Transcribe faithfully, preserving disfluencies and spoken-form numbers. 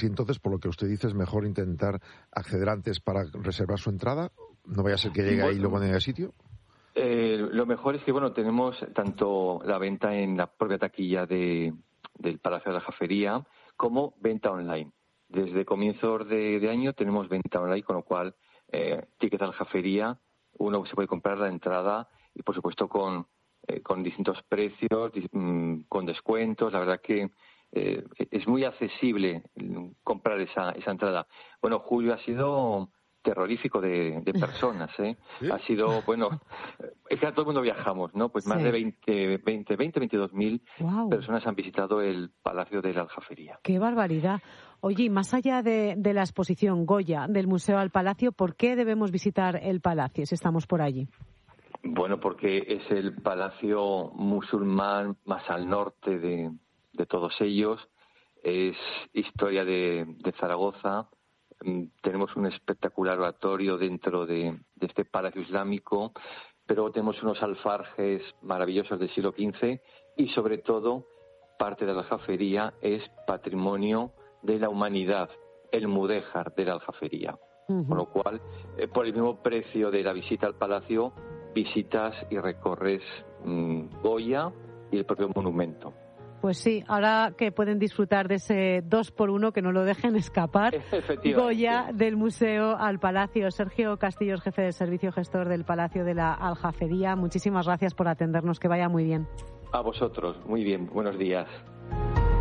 así entonces, por lo que usted dice, es mejor intentar acceder antes para reservar su entrada. No vaya a ser que llegue ahí y luego no haya sitio. Eh, lo mejor es que, bueno, tenemos tanto la venta en la propia taquilla de, del Palacio de la Aljafería como venta online. Desde comienzos de, de año tenemos venta online, con lo cual, eh, Ticket Aljafería, uno se puede comprar la entrada y, por supuesto, con, eh, con distintos precios, dis, mmm, con descuentos. La verdad que eh, es muy accesible comprar esa, esa entrada. Bueno, julio ha sido terrorífico de, de personas, ¿eh? ¿Sí? Ha sido, bueno, es que a todo el mundo viajamos, ¿no? Pues más sí. de veinte, veinte, veinte, veintidós mil wow. personas han visitado el Palacio de la Aljafería. ¡Qué barbaridad! Oye, más allá de, de la exposición Goya del Museo al Palacio, ¿por qué debemos visitar el Palacio si estamos por allí? Bueno, porque es el palacio musulmán más al norte de, de todos ellos. Es historia de, de Zaragoza. Tenemos un espectacular oratorio dentro de, de este palacio islámico, pero tenemos unos alfarjes maravillosos del siglo quince y, sobre todo, parte de la aljafería es patrimonio de la humanidad, el mudéjar de la aljafería. Uh-huh. Con lo cual, eh, por el mismo precio de la visita al palacio, visitas y recorres mmm, Goya y el propio monumento. Pues sí, ahora que pueden disfrutar de ese dos por uno, que no lo dejen escapar, Goya del Museo al Palacio. Sergio Castillos, jefe de servicio gestor del Palacio de la Aljafería, muchísimas gracias por atendernos, que vaya muy bien. A vosotros, muy bien, buenos días.